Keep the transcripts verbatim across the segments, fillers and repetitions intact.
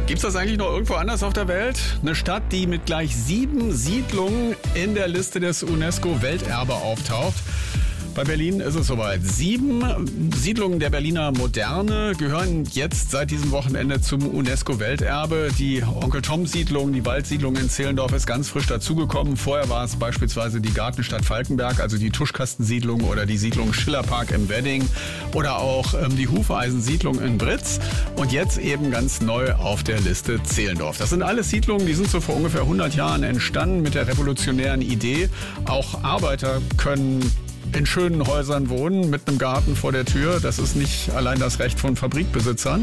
Gibt's das eigentlich noch irgendwo anders auf der Welt? Eine Stadt, die mit gleich sieben Siedlungen in der Liste des UNESCO-Welterbe auftaucht. Bei Berlin ist es soweit. Sieben Siedlungen der Berliner Moderne gehören jetzt seit diesem Wochenende zum UNESCO-Welterbe. Die Onkel-Tom-Siedlung, die Waldsiedlung in Zehlendorf ist ganz frisch dazugekommen. Vorher war es beispielsweise die Gartenstadt Falkenberg, also die Tuschkastensiedlung oder die Siedlung Schillerpark im Wedding oder auch ähm, die Hufeisensiedlung in Britz. Und jetzt eben ganz neu auf der Liste Zehlendorf. Das sind alles Siedlungen, die sind so vor ungefähr hundert Jahren entstanden mit der revolutionären Idee. Auch Arbeiter können in schönen Häusern wohnen, mit einem Garten vor der Tür. Das ist nicht allein das Recht von Fabrikbesitzern.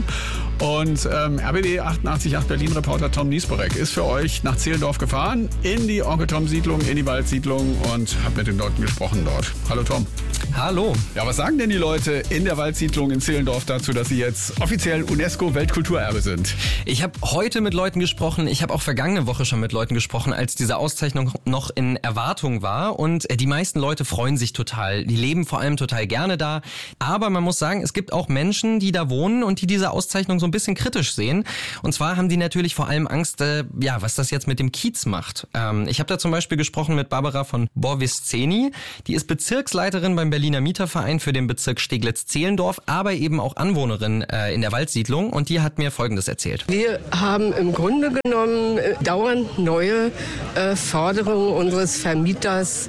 Und ähm, R B B achtundachtzig Komma acht Berlin-Reporter Tom Niesberek ist für euch nach Zehlendorf gefahren, in die Onkel-Tom-Siedlung, in die Waldsiedlung und hat mit den Leuten gesprochen dort. Hallo Tom. Hallo. Ja, was sagen denn die Leute in der Waldsiedlung in Zehlendorf dazu, dass sie jetzt offiziell UNESCO-Weltkulturerbe sind? Ich habe heute mit Leuten gesprochen, ich habe auch vergangene Woche schon mit Leuten gesprochen, als diese Auszeichnung noch in Erwartung war. Und die meisten Leute freuen sich total. Die leben vor allem total gerne da. Aber man muss sagen, es gibt auch Menschen, die da wohnen und die diese Auszeichnung so ein bisschen kritisch sehen. Und zwar haben die natürlich vor allem Angst, äh, ja, was das jetzt mit dem Kiez macht. Ähm, ich habe da zum Beispiel gesprochen mit Barbara von Borvisceni. Die ist Bezirksleiterin beim Berliner Mieterverein für den Bezirk Steglitz-Zehlendorf, aber eben auch Anwohnerin äh, in der Waldsiedlung. Und die hat mir Folgendes erzählt. Wir haben im Grunde genommen äh, dauernd neue äh, Forderungen unseres Vermieters,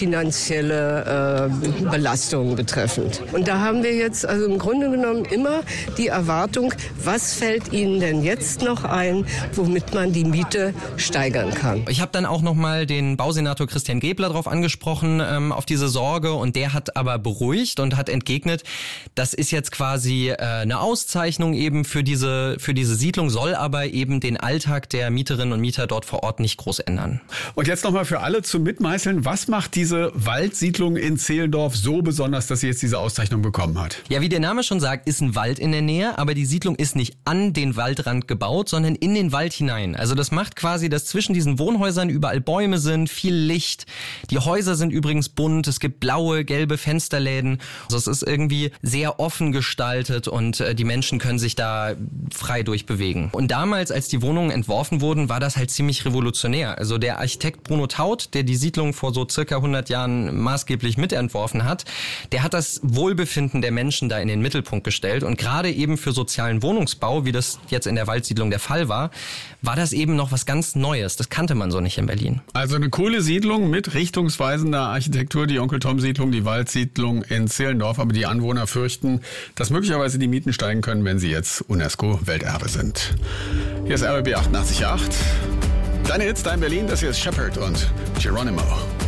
finanzielle äh, Belastungen betreffend. Und da haben wir jetzt also im Grunde genommen immer die Erwartung, was fällt Ihnen denn jetzt noch ein, womit man die Miete steigern kann. Ich habe dann auch nochmal den Bausenator Christian Gebler drauf angesprochen, ähm, auf diese Sorge, und der hat aber beruhigt und hat entgegnet, das ist jetzt quasi äh, eine Auszeichnung eben für diese, für diese Siedlung, soll aber eben den Alltag der Mieterinnen und Mieter dort vor Ort nicht groß ändern. Und jetzt nochmal für alle zum Mitmeißeln, was macht diese Waldsiedlung in Zehlendorf so besonders, dass sie jetzt diese Auszeichnung bekommen hat? Ja, wie der Name schon sagt, ist ein Wald in der Nähe, aber die Siedlung ist nicht an den Waldrand gebaut, sondern in den Wald hinein. Also das macht quasi, dass zwischen diesen Wohnhäusern überall Bäume sind, viel Licht. Die Häuser sind übrigens bunt, es gibt blaue, gelbe Fensterläden. Also es ist irgendwie sehr offen gestaltet und äh, die Menschen können sich da frei durchbewegen. Und damals, als die Wohnungen entworfen wurden, war das halt ziemlich revolutionär. Also der Architekt Bruno Taut, der die Siedlung vor so circa hundert Jahren maßgeblich mitentworfen hat, der hat das Wohlbefinden der Menschen da in den Mittelpunkt gestellt. Und gerade eben für sozialen Wohnungsbau, wie das jetzt in der Waldsiedlung der Fall war, war das eben noch was ganz Neues. Das kannte man so nicht in Berlin. Also eine coole Siedlung mit richtungsweisender Architektur, die Onkel-Tom-Siedlung, die Waldsiedlung in Zehlendorf. Aber die Anwohner fürchten, dass möglicherweise die Mieten steigen können, wenn sie jetzt UNESCO-Welterbe sind. Hier ist R B B achtundachtzig Komma acht. Deine Hits, dein Berlin, das hier ist Shepherd und Geronimo.